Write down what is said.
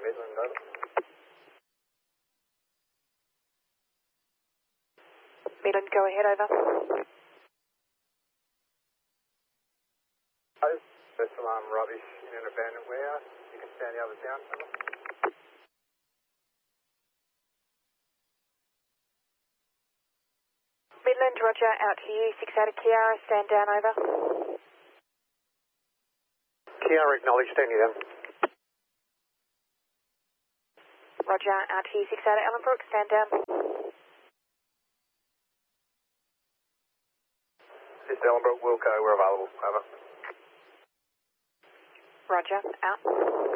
Midland, over. Midland, go ahead, over. Oh, first alarm rubbish in an abandoned warehouse. You can stand the others down, over. Midland, roger, out to you. 6 out of Kiara, stand down, over. Kiara, acknowledge, standing down. Roger, out to you. 6 out of Ellenbrook, stand down. This is Ellenbrook, Wilco, we're available, over. Roger, out.